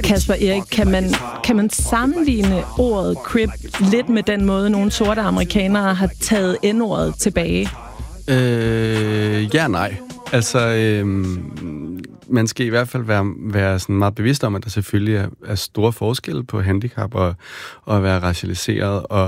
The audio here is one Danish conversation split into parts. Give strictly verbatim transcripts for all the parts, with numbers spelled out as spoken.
Kasper Erik, kan man, kan man sammenligne ordet crip lidt med den måde, nogle sorte amerikanere har taget N-ordet tilbage? Øh, ja, nej. Altså, øh, man skal i hvert fald være, være sådan meget bevidst om, at der selvfølgelig er, er store forskelle på handicap og, og at være racialiseret. Og,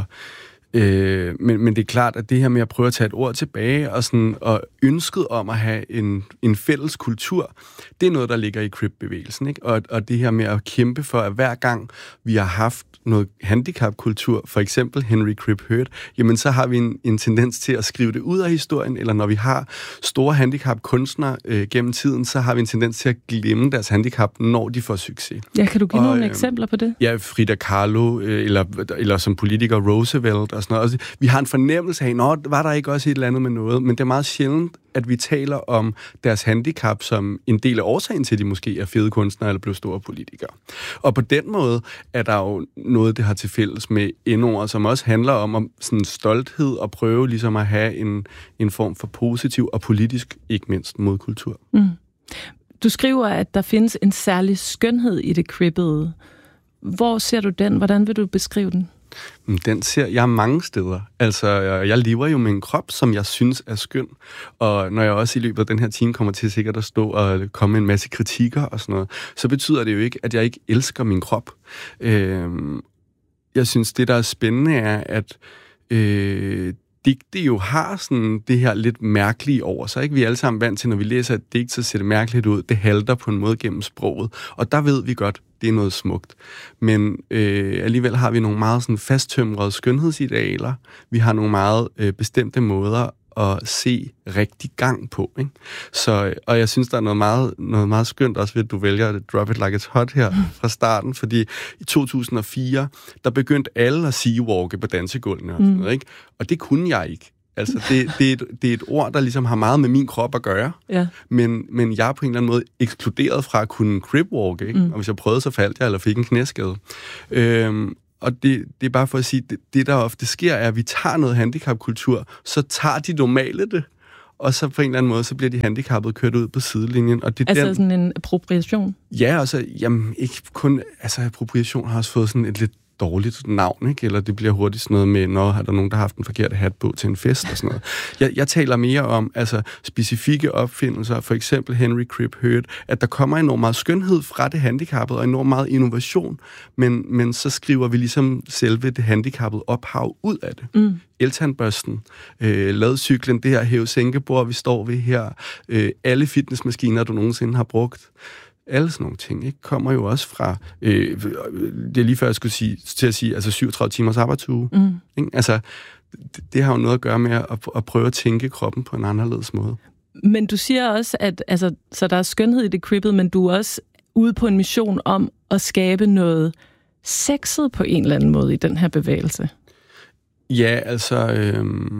øh, men, men det er klart, at det her med at prøve at tage et ord tilbage og, sådan, og ønsket om at have en, en fælles kultur, det er noget, der ligger i crip-bevægelsen. Ikke? Og, og det her med at kæmpe for, at hver gang vi har haft noget handicapkultur, for eksempel Henry Cribb Heard, jamen så har vi en, en tendens til at skrive det ud af historien, eller når vi har store handicapkunstnere øh, gennem tiden, så har vi en tendens til at glemme deres handicap, når de får succes. Ja, kan du give og, nogle øh, eksempler på det? Ja, Frida Kahlo, øh, eller, eller som politiker Roosevelt og sådan noget. Altså, vi har en fornemmelse af, nå, var der ikke også et eller andet med noget, men det er meget sjældent, at vi taler om deres handicap som en del af årsagen til, at de måske er fede kunstnere eller blev store politikere. Og på den måde er der jo noget, det har til fælles med N-ord, som også handler om, om sådan stolthed og prøve ligesom at have en, en form for positiv og politisk, ikke mindst, modkultur. Mm. Du skriver, at der findes en særlig skønhed i det cribbede. Hvor ser du den? Hvordan vil du beskrive den? Den ser jeg mange steder. Altså, jeg lever jo med en krop, som jeg synes er skøn. Og når jeg også i løbet af den her time kommer til sikkert at stå og komme en masse kritikker og sådan noget, så betyder det jo ikke, at jeg ikke elsker min krop. Øh, jeg synes, det der er spændende er, at øh, digte jo har sådan det her lidt mærkelige over sig. Ikke? Vi er alle sammen vant til, når vi læser et digt, så ser det mærkeligt ud. Det halter på en måde gennem sproget. Og der ved vi godt, det er noget smukt. Men øh, alligevel har vi nogle meget sådan fasttømrede skønhedsidealer. Vi har nogle meget øh, bestemte måder at se rigtig gang på. Ikke? Så, og jeg synes, der er noget meget, noget meget skønt også ved, at du vælger at drop it like it's hot her fra starten, fordi i to tusind og fire, der begyndte alle at sige-walke på dansegulvene og sådan noget, ikke? Og det kunne jeg ikke. Altså, det, det, er et, det er et ord, der ligesom har meget med min krop at gøre, ja. men, men jeg er på en eller anden måde ekskluderet fra at kunne cripwalk, ikke? Mm. Og hvis jeg prøvede, så faldt jeg, eller fik en knæskade. Øhm, og det, det er bare for at sige, det, det der ofte sker, er, at vi tager noget handicapkultur, så tager de normale det, og så på en eller anden måde, så bliver de handicappede kørt ud på sidelinjen. Og det er altså den, sådan en appropriation? Ja, altså, jamen, ikke kun, altså appropriation har også fået sådan et lidt dårligt navn, ikke? Eller det bliver hurtigt sådan noget med, når har der nogen, der har haft en forkert hat på til en fest og sådan noget. Jeg, jeg taler mere om altså specifikke opfindelser, for eksempel Henry Cribb Heard, at der kommer enormt meget skønhed fra det handicappede, og enormt meget innovation, men, men så skriver vi ligesom selve det handicappede ophav ud af det. Mm. Eltandbørsten, øh, ladcyklen, det her hæve-sænkebord, vi står ved her, øh, alle fitnessmaskiner, du nogensinde har brugt. Alle sådan nogle ting, ikke, kommer jo også fra, øh, det er lige før jeg skulle sige, til at sige, altså syvogtredive timers arbejdsuge. Mm. Ikke? Altså, det, det har jo noget at gøre med at, at prøve at tænke kroppen på en anderledes måde. Men du siger også, at altså, så der er skønhed i det cribbede, men du er også ude på en mission om at skabe noget sexet på en eller anden måde i den her bevægelse. Ja, altså, øh,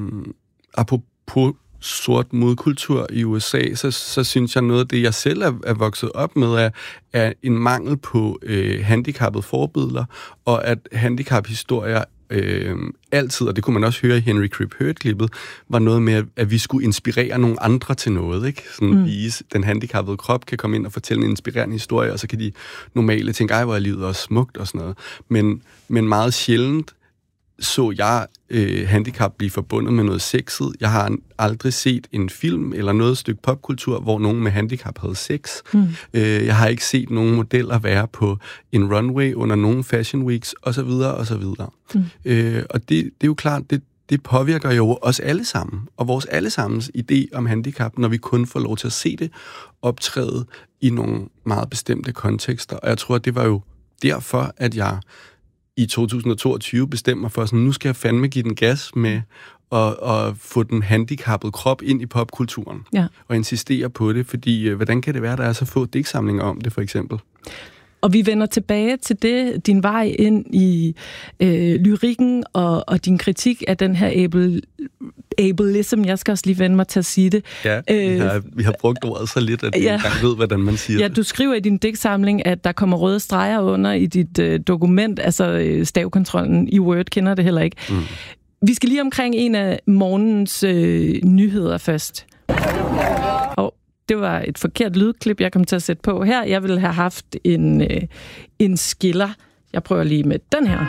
apropos sort modkultur i U S A, så, så synes jeg noget af det, jeg selv er, er vokset op med, er, er en mangel på øh, handicappede forbilleder, og at handicaphistorier øh, altid, og det kunne man også høre i Henry Cribb Heard-klippet, var noget med, at vi skulle inspirere nogle andre til noget, ikke? Sådan mm. vise, den handicappede krop kan komme ind og fortælle en inspirerende historie, og så kan de normale tænke, ej, hvor er livet også smukt og sådan noget. Men, men meget sjældent så jeg øh, handicap blive forbundet med noget sexet. Jeg har aldrig set en film eller noget stykke popkultur, hvor nogen med handicap havde sex. Mm. Øh, jeg har ikke set nogen modeller være på en runway under nogen fashion weeks, osv. osv. Mm. Øh, og det, det er jo klart, det, det påvirker jo os alle sammen, og vores allesammens idé om handicap, når vi kun får lov til at se det optræde i nogle meget bestemte kontekster. Og jeg tror, det var jo derfor, at jeg i to tusind og toogtyve bestemmer for, sådan, nu skal jeg fandme give den gas med at, at få den handicappede krop ind i popkulturen. Ja. Og insistere på det, fordi hvordan kan det være, der er så få digtsamlinger om det, for eksempel? Og vi vender tilbage til det, din vej ind i øh, lyrikken og, og din kritik af den her able, ableism. Jeg skal også lige vende mig til at sige det. Ja, øh, vi, har, vi har brugt ordet så lidt, at vi ja, ikke engang ved, hvordan man siger ja, det. Du skriver i din digtsamling, at der kommer røde streger under i dit øh, dokument, altså øh, stavkontrollen i Word, kender det heller ikke. Mm. Vi skal lige omkring en af morgens øh, nyheder først. Og det var et forkert lydklip, jeg kom til at sætte på her. Jeg ville have haft en, øh, en skiller. Jeg prøver lige med den her.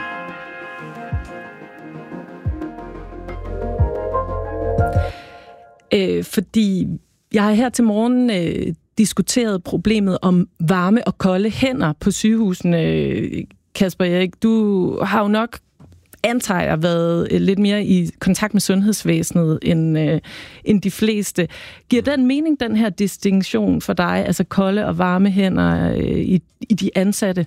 Øh, fordi jeg har her til morgen øh, diskuteret problemet om varme og kolde hænder på sygehusene. Kasper Erik, du har jo nok, antager jeg, været lidt mere i kontakt med sundhedsvæsenet end, øh, end de fleste. Giver den mening, den her distinktion for dig, altså kolde og varme hænder øh, i, i de ansatte?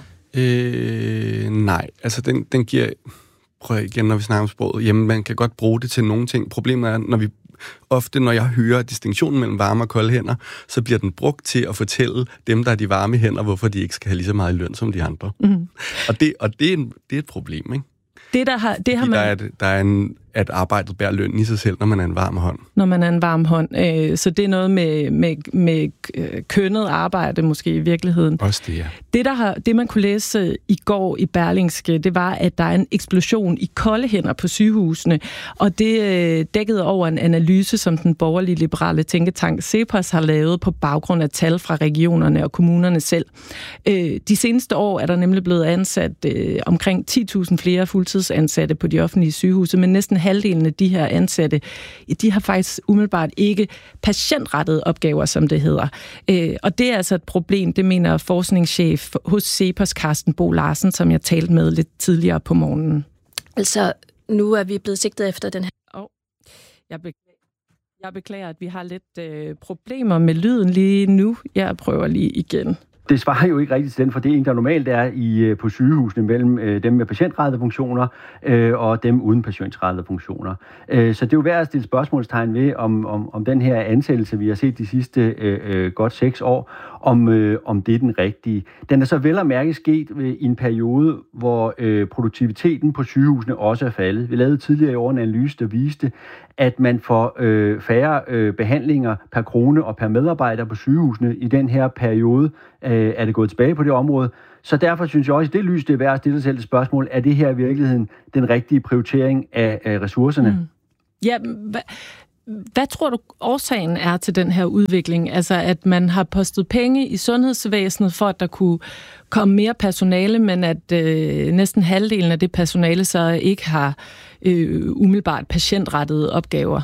Øh, nej, altså den, den giver... Prøv igen, når vi snakker om sproget. Jamen, man kan godt bruge det til nogle ting. Problemet er, når vi ofte, når jeg hører distinktionen mellem varme og kolde hænder, så bliver den brugt til at fortælle dem, der er de varme hænder, hvorfor de ikke skal have lige så meget i løn som de andre. Mm. Og, det, og det, er en, det er et problem, ikke? Det, der har, det har man... der er, der er en, at arbejdet bærer løn i sig selv, når man er en varm hånd. Når man er en varm hånd. Så det er noget med, med, med kønnet arbejde, måske i virkeligheden. Også det, ja. Det, der har, det, man kunne læse i går i Berlingske, det var, at der er en eksplosion i kolde hænder på sygehusene. Og det dækkede over en analyse, som den borgerlige liberale tænketank CEPOS har lavet på baggrund af tal fra regionerne og kommunerne selv. De seneste år er der nemlig blevet ansat omkring ti tusind flere fuldtidsansatte på de offentlige sygehuse, men næsten halvdelen af de her ansatte, de har faktisk umiddelbart ikke patientrettede opgaver, som det hedder. Og det er altså et problem, det mener forskningschef hos CEPOS, Carsten Bo Larsen, som jeg talte med lidt tidligere på morgenen. Altså, nu er vi blevet sigtet efter den her... Oh, jeg, beklager, jeg beklager, at vi har lidt øh, problemer med lyden lige nu. Jeg prøver lige igen. Det svarer jo ikke rigtigt til den fordeling, der normalt er i, på sygehusene mellem øh, dem med patientrettede funktioner øh, og dem uden patientrettede funktioner. Øh, så det er jo værd at stille spørgsmålstegn ved, om, om, om den her ansættelse, vi har set de sidste øh, godt seks år, om, øh, om det er den rigtige. Den er så vel at mærke sket i en periode, hvor øh, produktiviteten på sygehusene også er faldet. Vi lavede tidligere i år en analyse, der viste, at man får øh, færre øh, behandlinger per krone og per medarbejder på sygehusene i den her periode, øh, er det gået tilbage på det område. Så derfor synes jeg også, at det lys, det er værd at stille sig selv et spørgsmål, er det her i virkeligheden den rigtige prioritering af, af ressourcerne? Mm. Ja, hvad, hvad tror du årsagen er til den her udvikling? Altså, at man har postet penge i sundhedsvæsenet for, at der kunne komme mere personale, men at øh, næsten halvdelen af det personale så ikke har øh, umiddelbart patientrettede opgaver?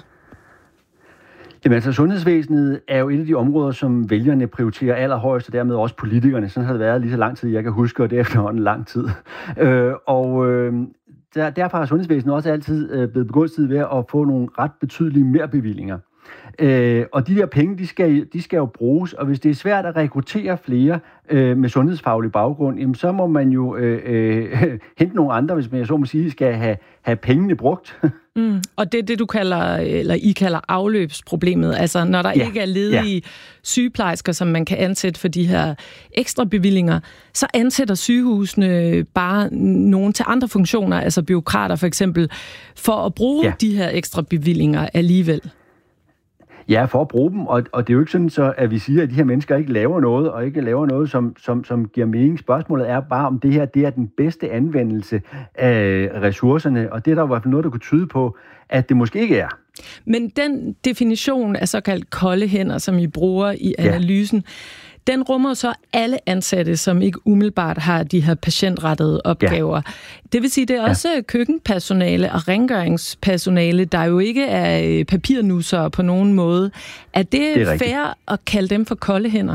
Jamen altså, sundhedsvæsenet er jo et af de områder, som vælgerne prioriterer allerhøjst, og dermed også politikerne. Sådan har det været lige så lang tid, jeg kan huske, og det er efterhånden lang tid. Øh, og øh, der, derfor har sundhedsvæsenet også altid øh, blevet begunstiget ved at få nogle ret betydelige merbevillinger. Øh, og de der penge, de skal, de skal jo bruges, og hvis det er svært at rekruttere flere øh, med sundhedsfaglig baggrund, jamen, så må man jo øh, øh, hente nogle andre, hvis man så må sige, skal have, have pengene brugt. Mm, og det er det, du kalder, eller I kalder afløbsproblemet. Altså, når der ja, ikke er ledige ja. sygeplejersker, som man kan ansætte for de her ekstra bevillinger, så ansætter sygehusene bare nogen til andre funktioner, altså bureaukrater for eksempel, for at bruge ja. de her ekstra bevillinger alligevel. Ja, for at bruge dem, og, og det er jo ikke sådan, så, at vi siger, at de her mennesker ikke laver noget, og ikke laver noget, som, som, som giver mening. Spørgsmålet er bare, om det her det er den bedste anvendelse af ressourcerne, og det er der i hvert fald noget, der kunne tyde på, at det måske ikke er. Men den definition af såkaldt kolde hænder, som I bruger i analysen, ja. den rummer så alle ansatte, som ikke umiddelbart har de her patientrettede opgaver. Ja. Det vil sige, det er også ja. køkkenpersonale og rengøringspersonale, der jo ikke er papirnusser på nogen måde. Er det, det er fair at kalde dem for kolde hænder?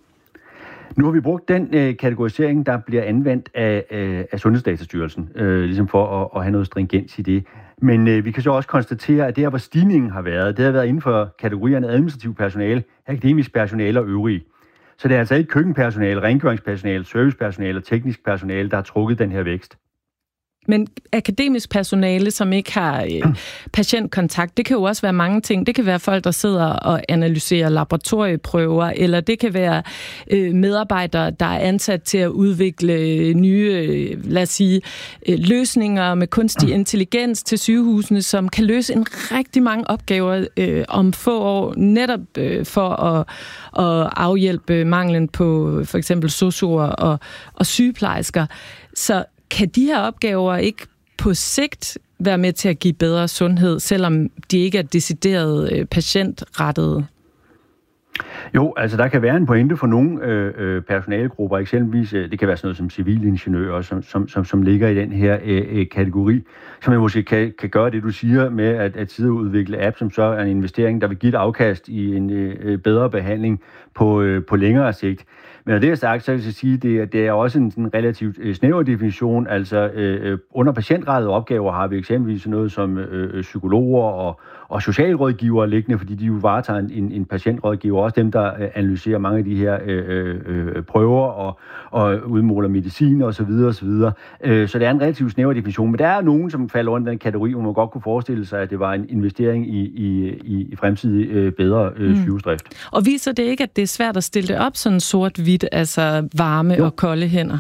Nu har vi brugt den øh, kategorisering, der bliver anvendt af, øh, af Sundhedsdatastyrelsen, øh, ligesom for at, at have noget stringens i det. Men øh, vi kan så også konstatere, at det her, hvor stigningen har været, det har været inden for kategorierne administrativ personale, akademisk personale og øvrige. Så det er altså ikke køkkenpersonale, rengøringspersonale, servicepersonale og teknisk personale, der har trukket den her vækst. Men akademisk personale, som ikke har øh, patientkontakt, det kan jo også være mange ting. Det kan være folk, der sidder og analyserer laboratorieprøver, eller det kan være øh, medarbejdere, der er ansat til at udvikle nye, øh, lad os sige, øh, løsninger med kunstig intelligens til sygehusene, som kan løse en rigtig mange opgaver øh, om få år, netop øh, for at, at afhjælpe manglen på for eksempel sosuer og, og sygeplejersker. Så kan de her opgaver ikke på sigt være med til at give bedre sundhed, selvom de ikke er decideret patientrettede? Jo, altså der kan være en pointe for nogle øh, personalegrupper, eksempelvis, øh, det kan være sådan noget som civilingeniører, som, som, som, som ligger i den her øh, kategori, som jeg måske kan, kan gøre det, du siger med at, at sidde og udvikle app, som så er en investering, der vil give et afkast i en øh, bedre behandling på, øh, på længere sigt. Men når det er sagt, så vil jeg sige, at det, det er også en sådan relativt øh, snæver definition. Altså øh, under patientrettede opgaver har vi eksempelvis noget som øh, psykologer og, og socialrådgivere liggende, fordi de jo varetager en, en patientrådgiver, også dem, der øh, analyserer mange af de her øh, øh, prøver og, og udmåler medicin osv. osv. Øh, så det er en relativt snæver definition. Men der er nogen, som falder under den kategori, hvor man godt kunne forestille sig, at det var en investering i, i, i fremtidig øh, bedre øh, sygehusdrift. Mm. Og viser det ikke, at det er svært at stille det op sådan sort-hvidt, altså varme jo. og kolde hænder?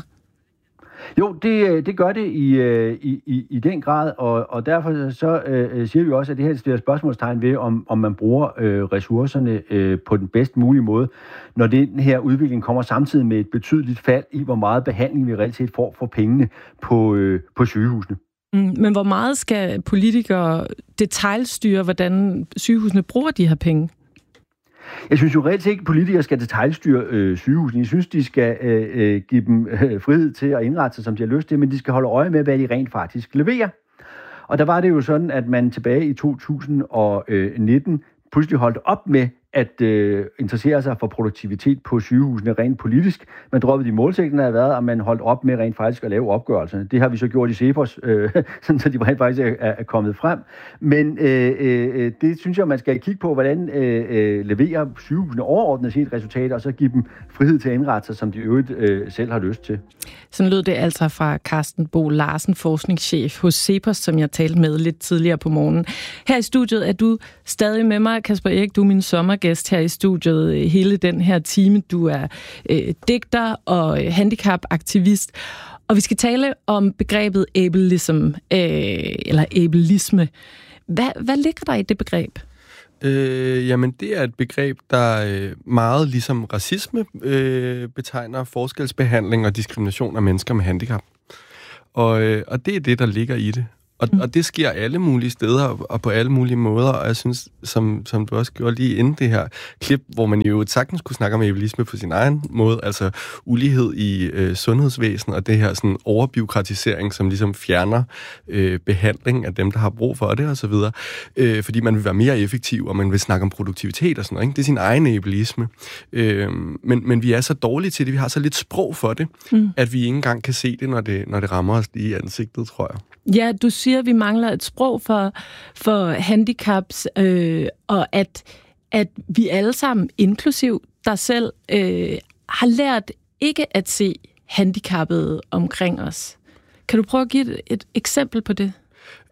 Jo, det, det gør det i, i, i, i den grad, og, og derfor så øh, siger vi også, at det her stiller spørgsmålstegn ved, om, om man bruger øh, ressourcerne øh, på den bedst mulige måde, når den her udvikling kommer samtidig med et betydeligt fald i, hvor meget behandling vi reelt set får for pengene på, øh, på sygehusene. Mm, men hvor meget skal politikere detailstyre, hvordan sygehusene bruger de her penge? Jeg synes jo reelt ikke, at politikere skal detailstyre øh, sygehusene. Jeg synes, de skal øh, give dem øh, frihed til at indrette sig, som de har lyst til, men de skal holde øje med, hvad de rent faktisk leverer. Og der var det jo sådan, at man tilbage i to tusind nitten pludselig holdt op med at øh, interessere sig for produktivitet på sygehusene rent politisk. Man droppede de målsætninger, der havde været, og man holdt op med rent faktisk at lave opgørelserne. Det har vi så gjort i CEPOS, øh, sådan så de rent faktisk er, er kommet frem. Men øh, øh, det synes jeg, man skal kigge på, hvordan øh, leverer sygehusene overordnet set resultater, og så give dem frihed til at indrette sig, som de øvrigt øh, selv har lyst til. Sådan lød det altså fra Carsten Bo Larsen, forskningschef hos CEPOS, som jeg talte med lidt tidligere på morgenen. Her i studiet er du stadig med mig, Kasper Erik. Du er min sommergæst her i studiet hele den her time. Du er øh, digter og øh, handicapaktivist. Og vi skal tale om begrebet ableism, øh, eller ableisme. Hvad, hvad ligger der i det begreb? Øh, jamen, det er et begreb, der øh, meget ligesom racisme øh, betegner forskelsbehandling og diskrimination af mennesker med handicap. Og, øh, og det er det, der ligger i det. Og, mm. og det sker alle mulige steder og på alle mulige måder, og jeg synes, som, som du også gjorde lige inden det her klip, hvor man jo sagtens kunne snakke om ableisme på sin egen måde, altså ulighed i øh, sundhedsvæsen og det her sådan overbureaukratisering, som ligesom fjerner øh, behandling af dem, der har brug for det og så videre, øh, fordi man vil være mere effektiv, og man vil snakke om produktivitet og sådan noget, ikke? Det er sin egen ableisme. Øh, men, men vi er så dårlige til det, vi har så lidt sprog for det, mm. at vi ikke engang kan se det, når det, når det rammer os lige i ansigtet, tror jeg. Ja, du siger, at vi mangler et sprog for, for handicaps, øh, og at, at vi alle sammen, inklusiv dig selv, øh, har lært ikke at se handicappede omkring os. Kan du prøve at give et, et eksempel på det?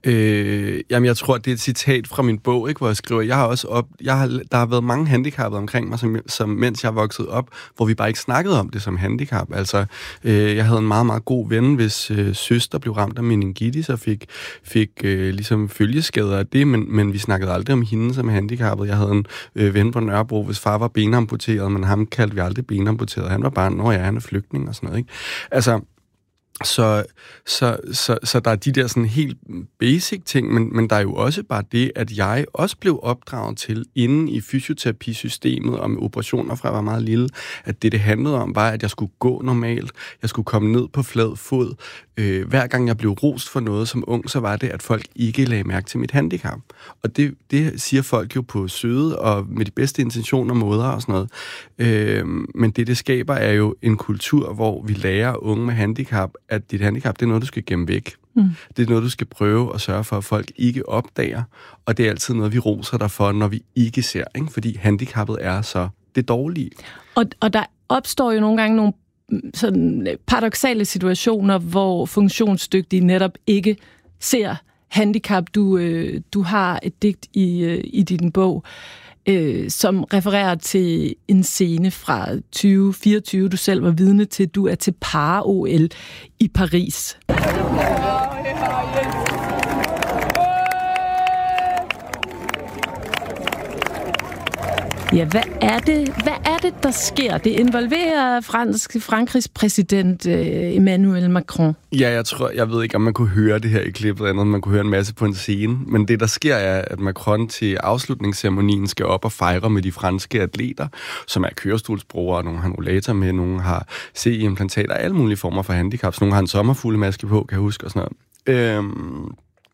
Øh, jamen, jeg tror, det er et citat fra min bog, ikke, hvor jeg skriver, jeg har også op, jeg har, der har været mange handicappede omkring mig, som, som mens jeg voksede op, hvor vi bare ikke snakkede om det som handicap. Altså, øh, jeg havde en meget, meget god ven, hvis øh, søster blev ramt af meningitis og fik, fik øh, ligesom følgeskader af det, men, men vi snakkede aldrig om hende som handicappet. Jeg havde en øh, ven på Nørrebro, hvis far var benamputeret, men ham kaldte vi aldrig benamputeret. Han var bare, når jeg er, han er flygtning og sådan noget, ikke? Altså, Så, så, så, så der er de der sådan helt basic ting, men, men der er jo også bare det, at jeg også blev opdraget til inden i fysioterapisystemet og med operationer fra jeg var meget lille, at det, det handlede om, var, at jeg skulle gå normalt, jeg skulle komme ned på flad fod. Øh, hver gang jeg blev rost for noget som ung, så var det, at folk ikke lagde mærke til mit handicap. Og det, det siger folk jo på søde og med de bedste intentioner og måder og sådan noget. Øh, men det, det skaber, er jo en kultur, hvor vi lærer unge med handicap, at dit handicap, det er noget, du skal gemme væk. Mm. Det er noget, du skal prøve at sørge for, at folk ikke opdager. Og det er altid noget, vi roser dig for, når vi ikke ser, ikke? Fordi handicappet er så det dårlige. Og, og der opstår jo nogle gange nogle sådan paradoksale situationer, hvor funktionsdygtige netop ikke ser handicap. Du, øh, du har et digt i, øh, i din bog, øh, som refererer til en scene fra tyve fireogtyve, du selv var vidne til. Du er til para-O L i Paris. Ja, hvad er det, hvad er det der sker? Det involverer fransk, Frankrigs præsident øh, Emmanuel Macron. Ja, jeg tror, jeg ved ikke, om man kunne høre det her i klippet, eller andet, man kunne høre en masse på en scene. Men det, der sker, er, at Macron til afslutningsceremonien skal op og fejre med de franske atleter, som er kørestolsbrugere, nogle har en rollator med, nogle har C I-implantater, alle mulige former for handicaps. Nogle har en sommerfuglemaske på, kan jeg huske, og sådan noget. Øhm,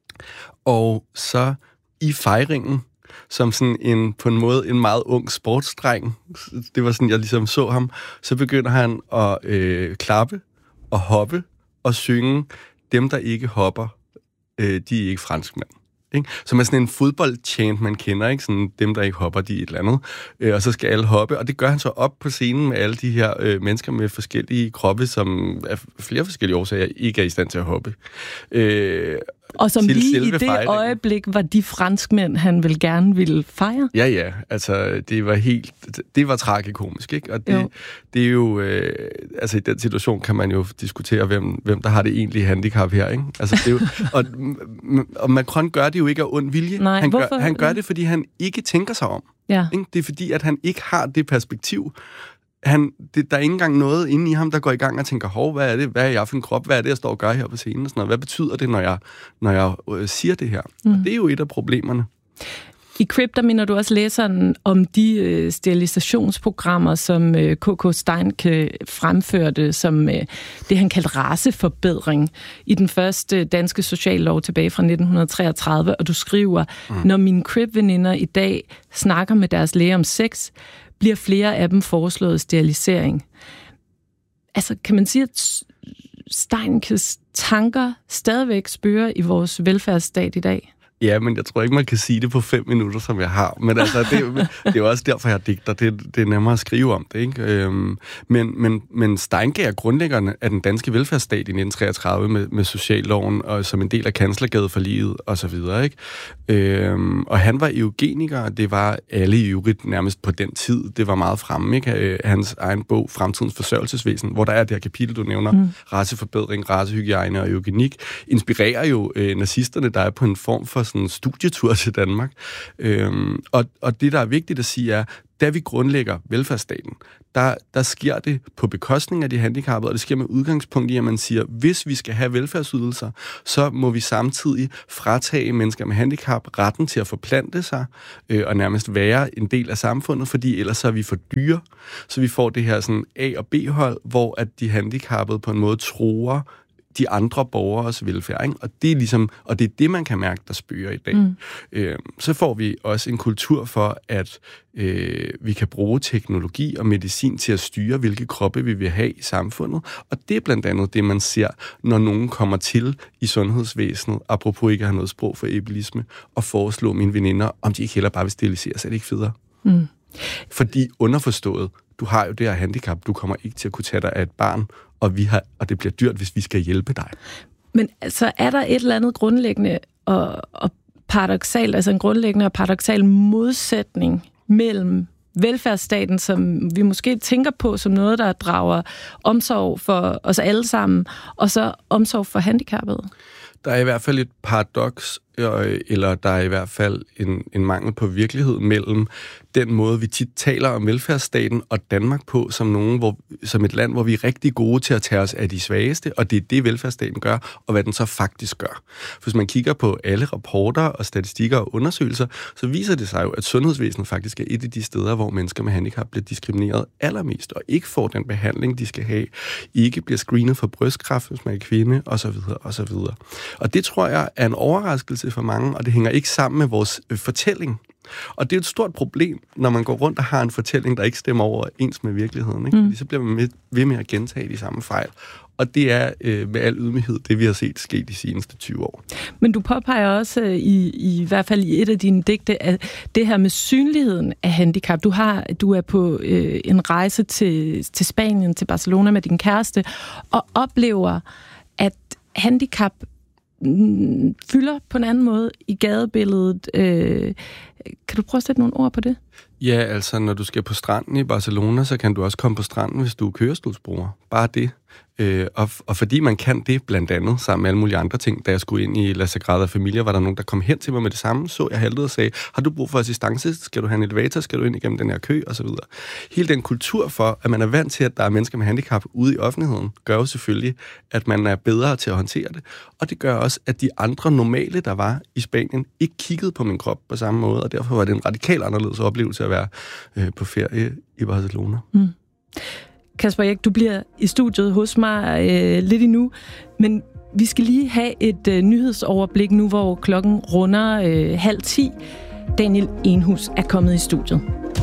og så i fejringen, som sådan en, på en måde, en meget ung sportsdreng. Det var sådan, jeg ligesom så ham. Så begynder han at øh, klappe og hoppe og synge. Dem, der ikke hopper, øh, de er ikke franskmænd. Ikke? Som er sådan en fodboldchant, man kender, ikke? Sådan, dem, der ikke hopper, de er et eller andet. Øh, og så skal alle hoppe, og det gør han så op på scenen med alle de her øh, mennesker med forskellige kroppe, som af flere forskellige årsager ikke er i stand til at hoppe. Øh, Og som lige i det fejringen. Øjeblik var de franskmænd, han vil gerne ville fejre. Ja, ja. Altså, det var helt... Det var tragikomisk, ikke? Og det, det er jo... Øh, altså, i den situation kan man jo diskutere, hvem, hvem der har det egentlige handicap her, ikke? Altså, det er jo, og, og Macron gør det jo ikke af ond vilje. Nej, han, hvorfor? gør, han gør det, fordi han ikke tænker sig om. Ja. Ikke? Det er fordi, at han ikke har det perspektiv. Han, det, der er ikke engang noget inde i ham, der går i gang og tænker, hov, hvad er det? Hvad er jeg for en krop? Hvad er det, jeg står og gør her på scenen? Og sådan noget. Hvad betyder det, når jeg, når jeg øh, siger det her? Mm. Og det er jo et af problemerne. I Crip, der minder du også læseren om de øh, sterilisationsprogrammer, som øh, K K Steincke fremførte som øh, det, han kaldte raceforbedring i den første danske sociallov tilbage fra nitten treogtredive. Og du skriver, mm. når mine Crip-veninder i dag snakker med deres læge om sex, bliver flere af dem foreslået sterilisering. Altså, kan man sige, at Steinkes tanker stadigvæk spørger i vores velfærdsstat i dag? Ja, men jeg tror ikke, man kan sige det på fem minutter, som jeg har. Men altså, det, det er jo også derfor, jeg digter. Det, det er nemmere at skrive om det, ikke? Øhm, men, men, men Steincke er grundlæggerne af den danske velfærdsstat i nitten treogtredive med, med socialloven, og som en del af kanslergadeforliget og så videre, ikke? Øhm, og han var eugeniker, og det var alle i øvrigt nærmest på den tid. Det var meget fremme, ikke? Hans egen bog, Fremtidens forsørgelsesvæsen, hvor der er det her kapitel, du nævner, mm. raceforbedring, racehygiejne og eugenik, inspirerer jo øh, nazisterne, der er på en form for en studietur til Danmark. Øhm, og, og det, der er vigtigt at sige, er, da vi grundlægger velfærdsstaten, der, der sker det på bekostning af de handicappede, og det sker med udgangspunkt i, at man siger, hvis vi skal have velfærdsydelser, så må vi samtidig fratage mennesker med handicap retten til at forplante sig øh, og nærmest være en del af samfundet, fordi ellers så er vi for dyre. Så vi får det her sådan A- og B-hold, hvor at de handicappede på en måde truer de andre borgeres velfærd, ikke? Og det er ligesom, og det er det, man kan mærke, der spørger i dag. Mm. Øh, så får vi også en kultur for, at øh, vi kan bruge teknologi og medicin til at styre, hvilke kroppe vi vil have i samfundet. Og det er blandt andet det, man ser, når nogen kommer til i sundhedsvæsenet, apropos ikke at have noget sprog for ableisme, og foreslå mine veninder, om de ikke heller bare vil steriliseres. Er det ikke federe? Mm. Fordi underforstået, du har jo det her handicap, du kommer ikke til at kunne tage dig af et barn, og, vi har, og det bliver dyrt, hvis vi skal hjælpe dig. Men altså, er der et eller andet grundlæggende og, og paradoksalt, altså en grundlæggende og paradoksal modsætning mellem velfærdsstaten, som vi måske tænker på som noget, der drager omsorg for os alle sammen, og så omsorg for handicappede? Der er i hvert fald et paradoks, eller der er i hvert fald en, en mangel på virkelighed mellem den måde, vi tit taler om velfærdsstaten og Danmark på, som, nogen, hvor, som et land, hvor vi er rigtig gode til at tage os af de svageste, og det er det, velfærdsstaten gør, og hvad den så faktisk gør. For hvis man kigger på alle rapporter og statistikker og undersøgelser, så viser det sig jo, at sundhedsvæsenet faktisk er et af de steder, hvor mennesker med handicap bliver diskrimineret allermest, og ikke får den behandling, de skal have, ikke bliver screenet for brystkræft, hvis man er kvinde, osv. osv. Og det tror jeg er en overraskelse for mange, og det hænger ikke sammen med vores øh, fortælling. Og det er et stort problem, når man går rundt og har en fortælling, der ikke stemmer overens med virkeligheden. Ikke? Mm. Fordi så bliver man med, ved med at gentage de samme fejl. Og det er øh, med al ydmyghed det, vi har set ske de seneste tyve år. Men du påpeger også øh, i, i hvert fald i et af dine digte, at det her med synligheden af handicap. Du, har, du er på øh, en rejse til, til Spanien, til Barcelona med din kæreste, og oplever, at handicap fylder på en anden måde i gadebilledet. Øh, kan du prøve at sætte nogle ord på det? Ja, altså når du skal på stranden i Barcelona, så kan du også komme på stranden, hvis du er kørestolsbruger. Bare det. Øh, og, og fordi man kan det blandt andet, sammen med alle mulige andre ting, da jeg skulle ind i La Sagrada Familia, var der nogen, der kom hen til mig med det samme, så jeg haltede og sagde, har du brug for assistance? Skal du have en elevator? Skal du ind igennem den her kø? Og så videre. Hele den kultur for, at man er vant til, at der er mennesker med handicap ude i offentligheden, gør jo selvfølgelig, at man er bedre til at håndtere det. Og det gør også, at de andre normale, der var i Spanien, ikke kiggede på min krop på samme måde, og derfor var det en radikal anderledes oplevelse at være øh, på ferie i Barcelona. Mm. Kasper Eck, du bliver i studiet hos mig øh, lidt endnu, men vi skal lige have et øh, nyhedsoverblik nu, hvor klokken runder øh, halv ti. Daniel Enhus er kommet i studiet.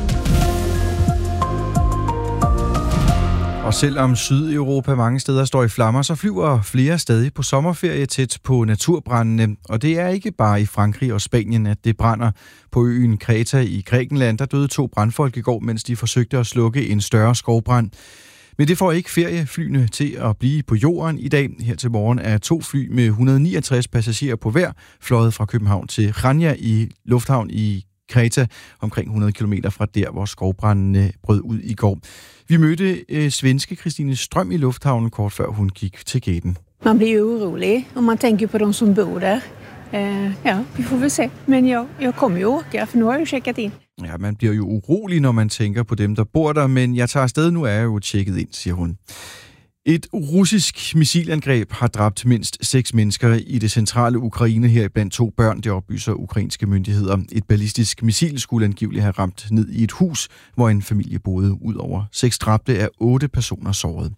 Og selvom Sydeuropa mange steder står i flammer, så flyver flere stadig på sommerferie tæt på naturbrændene. Og det er ikke bare i Frankrig og Spanien, at det brænder. På øen Kreta i Grækenland, der døde to brandfolk i går, mens de forsøgte at slukke en større skovbrand. Men det får ikke ferieflyene til at blive på jorden i dag. Her til morgen er to fly med et hundrede og niogtres passagerer på hver fløjet fra København til Chania i lufthavn i Kreta, omkring hundrede kilometer fra der, hvor skovbrændene brød ud i går. Vi mødte øh, svenske Christine Strøm i lufthavnen kort før hun gik til gaten. Man blir ju orolig om man tänker på de som bor där. Eh, ja, vi får väl se. Men jag, jag kommer ju åka, för nu har jag ju checkat in. Ja, man bliver jo urolig, når man tænker på dem, der bor der, men jeg tager afsted, nu er jeg jo tjekket ind, siger hun. Et russisk missilangreb har dræbt mindst seks mennesker i det centrale Ukraine, her blandt to børn, det oplyser ukrainske myndigheder. Et ballistisk missil skulle angiveligt have ramt ned i et hus, hvor en familie boede. Ud over seks dræbte er otte personer såret.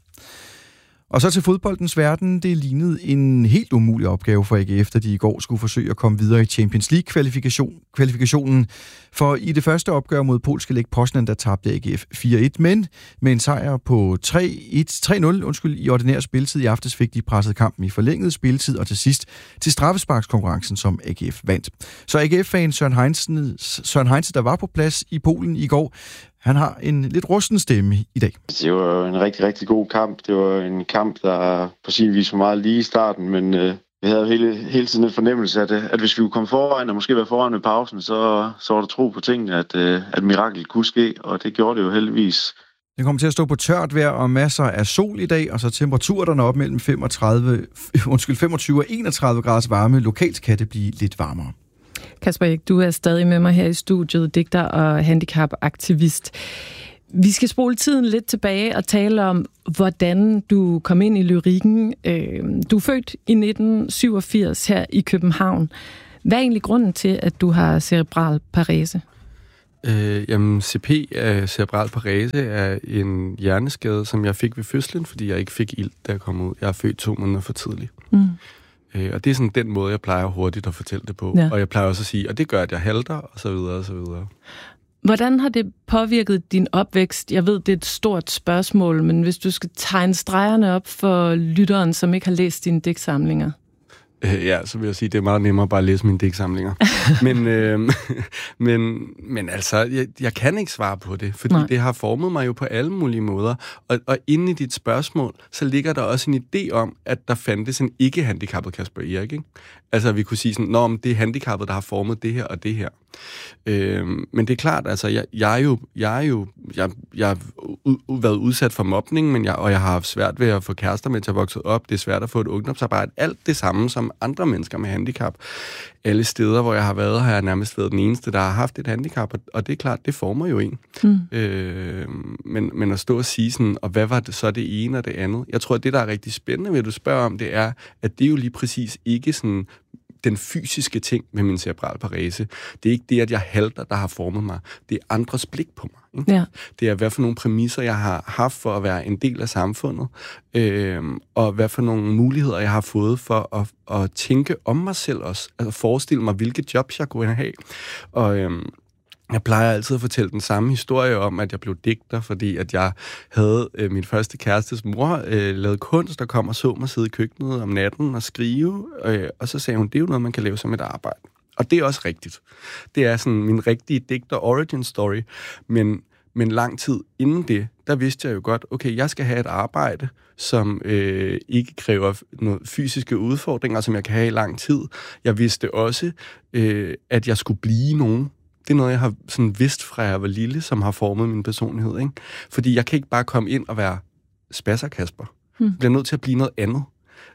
Og så til fodboldens verden. Det lignede en helt umulig opgave for A G F, da de i går skulle forsøge at komme videre i Champions League-kvalifikationen. For i det første opgør mod polske Lech Poznan, der tabte A G F fire et, men med en sejr på tre nul undskyld, i ordinær spilletid i aftes fik de presset kampen i forlænget spilletid og til sidst til straffesparkskonkurrencen, som A G F vandt. Så A G F-fan Søren Heinzen, Søren Heinzen, der var på plads i Polen i går, han har en lidt rusten stemme i dag. Det var en rigtig, rigtig god kamp. Det var en kamp, der på sin vis var meget lige i starten, men øh, vi havde hele, hele tiden en fornemmelse, at, at hvis vi kunne komme foran, og måske være foran med pausen, så, så var der tro på tingene, at, øh, at mirakel kunne ske, og det gjorde det jo heldigvis. Det kommer til at stå på tørt vejr og masser af sol i dag, og så temperaturerne op mellem femogtredive, undskyld, femogtyve og enogtredive graders varme. Lokalt kan det blive lidt varmere. Kasper Eck, du er stadig med mig her i studiet, digter og handicapaktivist. Vi skal spole tiden lidt tilbage og tale om, hvordan du kom ind i lyrikken. Du er født i nitten syvogfirs her i København. Hvad er egentlig grunden til, at du har cerebral parese? Øh, jamen, C P, uh, cerebral parese, er en hjerneskade, som jeg fik ved fødslen, fordi jeg ikke fik ilt, da jeg kom ud. Jeg er født to måneder for tidligt. Mm. Og det er sådan den måde, jeg plejer hurtigt at fortælle det på. Ja. Og jeg plejer også at sige, og det gør, at jeg halter, og så videre, og så videre. Hvordan har det påvirket din opvækst? Jeg ved, det er et stort spørgsmål, men hvis du skal tegne stregerne op for lytteren, som ikke har læst dine digtsamlinger. Øh, ja, så vil jeg sige, det er meget nemmere bare at læse mine digtsamlinger. men, øh, men, men altså, jeg, jeg kan ikke svare på det, fordi Nej. det har formet mig jo på alle mulige måder. Og, og inde i dit spørgsmål, så ligger der også en idé om, at der fandtes en ikke-handicappet Kasper Erik, ikke? Altså, vi kunne sige sådan, nå, det er handicappet, der har formet det her og det her. Øh, men det er klart, altså, jeg, jeg er jo, jeg er jo, jeg, jeg har u- været udsat for mobning, men jeg, og jeg har haft svært ved at få kærester med til at vokse op. Det er svært at få et ungdomsarbejde. Alt det samme som andre mennesker med handicap. Alle steder, hvor jeg har været, har jeg nærmest været den eneste, der har haft et handicap, og det er klart, det former jo en. Mm. Øh, men, men at stå og sige sådan, og hvad var det så det ene og det andet? Jeg tror, at det, der er rigtig spændende ved, at du spørger om, det er, at det er jo lige præcis ikke sådan den fysiske ting med min cerebral parese. Det er ikke det, at jeg halter, der har formet mig. Det er andres blik på mig. Ikke? Ja. Det er, hvad for nogle præmisser, jeg har haft for at være en del af samfundet, øh, og hvad for nogle muligheder, jeg har fået for at, at tænke om mig selv også. Altså forestille mig, hvilke jobs jeg kunne have. Og øh, jeg plejer altid at fortælle den samme historie om, at jeg blev digter, fordi at jeg havde øh, min første kærestes mor øh, lavet kunst, der kom og så mig sidde i køkkenet om natten og skrive, øh, og så sagde hun, det er jo noget, man kan lave som et arbejde. Og det er også rigtigt. Det er sådan min rigtige digter origin story, men, men lang tid inden det, der vidste jeg jo godt, okay, jeg skal have et arbejde, som øh, ikke kræver noget fysiske udfordringer, som jeg kan have i lang tid. Jeg vidste også, øh, at jeg skulle blive nogen. Det er noget, jeg har sådan vidst fra jeg var lille, som har formet min personlighed, ikke? Fordi jeg kan ikke bare komme ind og være spasser Kasper. Hmm. Bliver nødt til at blive noget andet.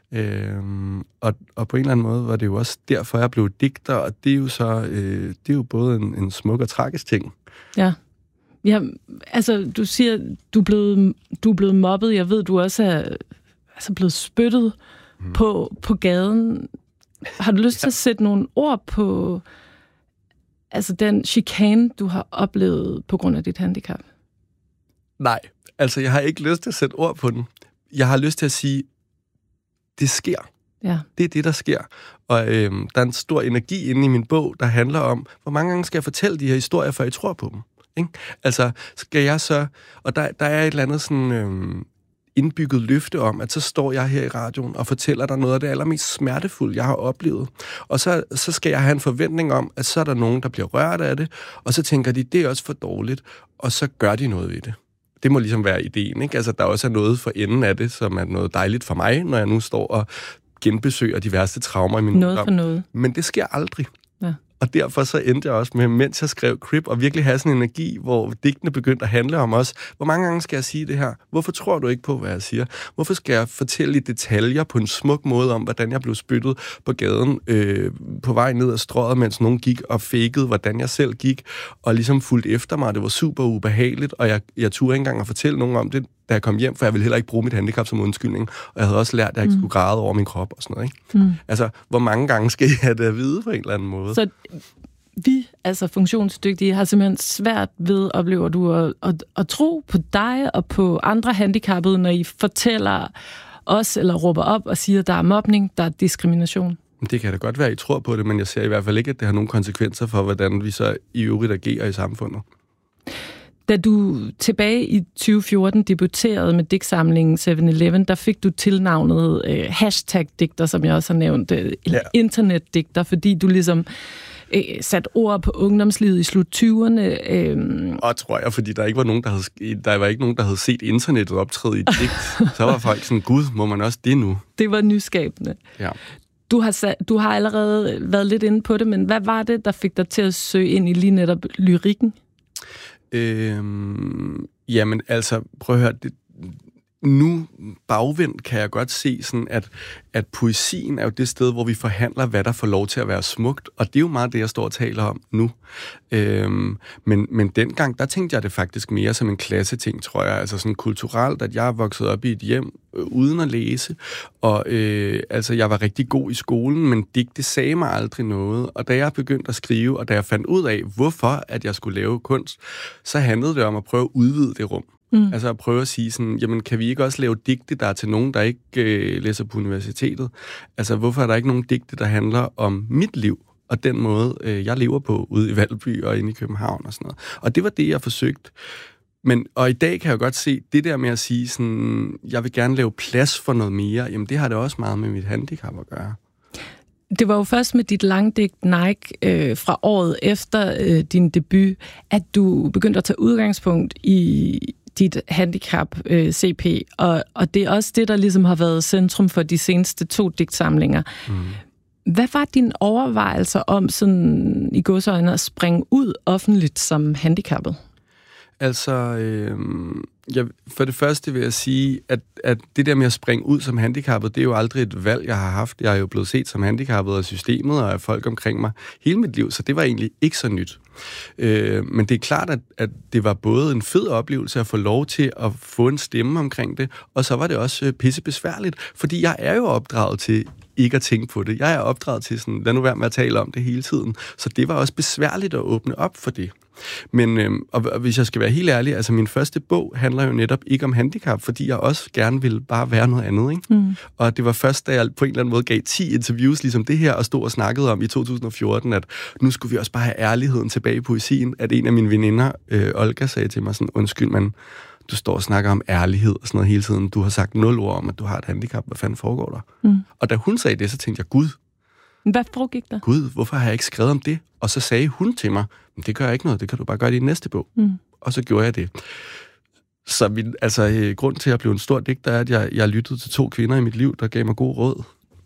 Øhm, og, og på en eller anden måde var det jo også derfor, jeg blev digter, og det er jo så øh, det er jo både en, en smuk og tragisk ting. Ja. Ja, altså, du siger, du er blevet, du er blevet mobbet. Jeg ved, du også er altså blevet spyttet mm. på, på gaden. Har du lyst ja. til at sætte nogle ord på altså den chikane, du har oplevet på grund af dit handicap? Nej, altså jeg har ikke lyst til at sætte ord på den. Jeg har lyst til at sige, det sker. Ja. Det er det, der sker. Og øhm, der er en stor energi inde i min bog, der handler om, hvor mange gange skal jeg fortælle de her historier, før I tror på dem? Ikke? Altså, skal jeg så... Og der, der er et eller andet sådan øhm, indbygget løfte om, at så står jeg her i radioen og fortæller dig noget af det allermest smertefulde, jeg har oplevet. Og så, så skal jeg have en forventning om, at så er der nogen, der bliver rørt af det, og så tænker de, det er også for dårligt, og så gør de noget ved det. Det må ligesom være ideen, ikke? Altså, der også er noget for enden af det, som er noget dejligt for mig, når jeg nu står og genbesøger de værste traumer i min Noget for noget. Men det sker aldrig. Ja. Og derfor så endte jeg også med, mens jeg skrev Crip, og virkelig have sådan en energi, hvor digtene begyndte at handle om os. Hvor mange gange skal jeg sige det her? Hvorfor tror du ikke på, hvad jeg siger? Hvorfor skal jeg fortælle i detaljer på en smuk måde om, hvordan jeg blev spyttet på gaden øh, på vej ned ad strøget, mens nogen gik og fakede, hvordan jeg selv gik, og ligesom fulgte efter mig. Det var super ubehageligt, og jeg, jeg turde ikke engang at fortælle nogen om det, da jeg kom hjem, for jeg ville heller ikke bruge mit handicap som undskyldning. Og jeg havde også lært, at jeg ikke skulle græde over min krop og sådan noget. Ikke? Mm. Altså, hvor mange gange skal jeg have det at vide på en eller anden måde? Så vi, altså funktionsdygtige, har simpelthen svært ved, oplever du, at, at, at tro på dig og på andre handicappede, når I fortæller os eller råber op og siger, at der er mobning, der er diskrimination? Det kan da godt være, at I tror på det, men jeg ser i hvert fald ikke, at det har nogle konsekvenser for, hvordan vi så i øvrigt agerer i samfundet. Da du tilbage i tyve fjorten debuterede med digtsamlingen syv elleve, der fik du tilnavnet øh, hashtag-digter, som jeg også har nævnt, øh, ja. internetdigter, fordi du ligesom øh, satte ord på ungdomslivet i slut tyverne. Øh. Og tror jeg, fordi der ikke var nogen, der havde, der var ikke nogen, der havde set internettet optræde i et digt. Så var folk sådan, gud, må man også det nu? Det var nyskabende. Ja. Du har, sat, du har allerede været lidt inde på det, men hvad var det, der fik dig til at søge ind i lige netop lyrikken? Øhm, jamen, altså, prøv at høre, det, nu bagvendt kan jeg godt se sådan, at, at poesien er jo det sted, hvor vi forhandler, hvad der får lov til at være smukt, og det er jo meget det, jeg står og taler om nu. Øhm, men, men dengang, der tænkte jeg det faktisk mere som en klasseting, tror jeg, altså sådan kulturelt, at jeg er vokset op i et hjem øh, uden at læse, og øh, altså, jeg var rigtig god i skolen, men digte sagde mig aldrig noget, og da jeg begyndte at skrive, og da jeg fandt ud af, hvorfor at jeg skulle lave kunst, så handlede det om at prøve at udvide det rum. Mm. Altså at prøve at sige sådan, jamen kan vi ikke også lave digte, der er til nogen, der ikke øh, læser på universitetet? Altså hvorfor er der ikke nogen digte, der handler om mit liv, og den måde, øh, jeg lever på ude i Valby og inde i København og sådan noget. Og det var det, jeg forsøgte. Men, og i dag kan jeg godt se, det der med at sige sådan, jeg vil gerne lave plads for noget mere, jamen det har det også meget med mit handicap at gøre. Det var jo først med dit langdigt Nike øh, fra året efter øh, din debut, at du begyndte at tage udgangspunkt i dit handicap, øh, C P, og, og det er også det, der ligesom har været centrum for de seneste to digtsamlinger. Mm. Hvad var dine overvejelser om sådan i gåseøjne at springe ud offentligt som handicappet? Altså, øh, jeg, for det første vil jeg sige, at, at det der med at springe ud som handicappet, det er jo aldrig et valg, jeg har haft. Jeg er jo blevet set som handicappet af systemet og af folk omkring mig hele mit liv, så det var egentlig ikke så nyt. Øh, men det er klart, at, at det var både en fed oplevelse at få lov til at få en stemme omkring det, og så var det også pissebesværligt, fordi jeg er jo opdraget til ikke at tænke på det. Jeg er opdraget til sådan, lad nu være med at tale om det hele tiden. Så det var også besværligt at åbne op for det. Men øhm, og, og hvis jeg skal være helt ærlig, altså min første bog handler jo netop ikke om handicap, fordi jeg også gerne ville bare være noget andet, ikke? Mm. Og det var først, da jeg på en eller anden måde gav ti interviews ligesom det her, og stod og snakkede om i to tusind og fjorten, at nu skulle vi også bare have ærligheden tilbage i poesien, at en af mine veninder, øh, Olga, sagde til mig sådan, undskyld, man, du står og snakker om ærlighed og sådan noget hele tiden. Du har sagt nul ord om, at du har et handicap. Hvad fanden foregår der? Mm. Og da hun sagde det, så tænkte jeg, Gud, hvad foregik der? Gud, hvorfor har jeg ikke skrevet om det? Og så sagde hun til mig, det gør ikke noget, det kan du bare gøre i din næste bog. Mm. Og så gjorde jeg det. Så min, altså, grund til at blive en stor digter er, at jeg, jeg lyttede til to kvinder i mit liv, der gav mig god råd.